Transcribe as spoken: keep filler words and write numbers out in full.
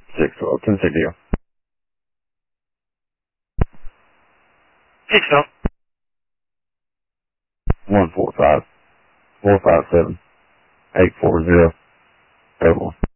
six twelve, Tennessee deal. Six twelve. One four five four five seven eight four zero eight one.